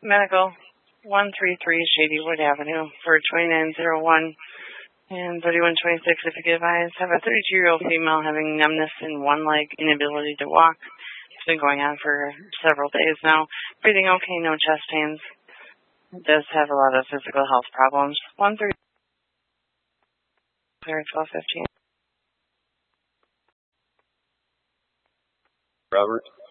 Medical, 133 Shadywood Avenue for 2901 and 3126, if you could advise. Have a 32-year-old female having numbness in one leg, inability to walk. It's been going on for several days now. Breathing okay, no chest pains. Does have a lot of physical health problems. 130, 1215. Robert?